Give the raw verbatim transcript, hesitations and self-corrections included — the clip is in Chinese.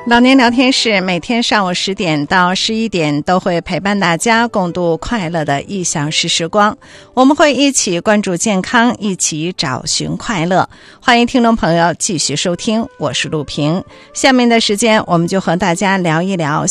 老年聊天室每天上午十点到十一点都会陪伴大家共度快乐的一小时时光，我们会一起关注健康，一起找寻快乐。欢迎听众朋友继续收听，我是陆平。下面的时间我们就和大家聊一聊